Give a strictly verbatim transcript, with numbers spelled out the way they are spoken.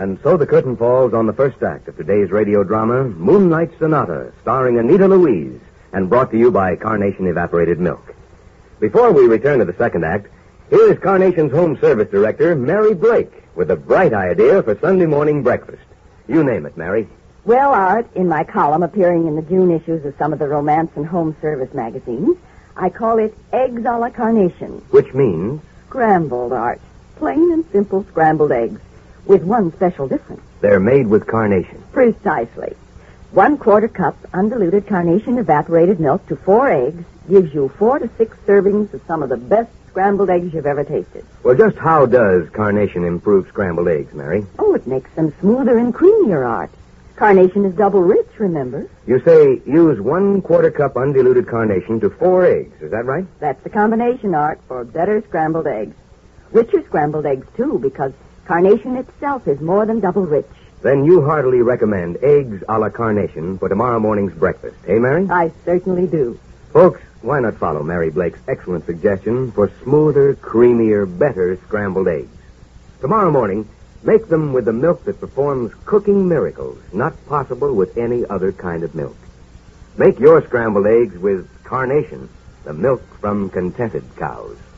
And so the curtain falls on the first act of today's radio drama, Moonlight Sonata, starring Anita Louise, and brought to you by Carnation Evaporated Milk. Before we return to the second act, here is Carnation's home service director, Mary Blake, with a bright idea for Sunday morning breakfast. You name it, Mary. Well, Art, in my column appearing in the June issues of some of the romance and home service magazines, I call it Eggs a la Carnation. Which means? Scrambled, Art. Plain and simple scrambled eggs, with one special difference. They're made with Carnation. Precisely. One quarter cup undiluted Carnation evaporated milk to four eggs gives you four to six servings of some of the best scrambled eggs you've ever tasted. Well, just how does Carnation improve scrambled eggs, Mary? Oh, it makes them smoother and creamier, Art. Carnation is double rich, remember? You say use one quarter cup undiluted Carnation to four eggs. Is that right? That's the combination, Art, for better scrambled eggs. Richer scrambled eggs, too, because Carnation itself is more than double rich. Then you heartily recommend Eggs a la Carnation for tomorrow morning's breakfast. Hey, Mary? I certainly do. Folks, why not follow Mary Blake's excellent suggestion for smoother, creamier, better scrambled eggs? Tomorrow morning, make them with the milk that performs cooking miracles, not possible with any other kind of milk. Make your scrambled eggs with Carnation, the milk from contented cows.